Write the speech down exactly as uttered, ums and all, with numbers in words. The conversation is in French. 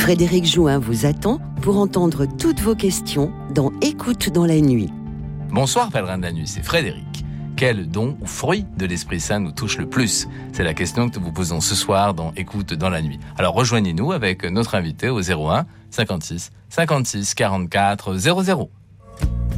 Frédéric Jouin vous attend pour entendre toutes vos questions dans Écoute dans la nuit. Bonsoir pèlerin de la nuit, c'est Frédéric. Quel don ou fruit de l'Esprit Saint nous touche le plus ? C'est la question que nous vous posons ce soir dans Écoute dans la nuit. Alors rejoignez-nous avec notre invité au zéro un cinquante-six cinquante-six quarante-quatre zéro zéro.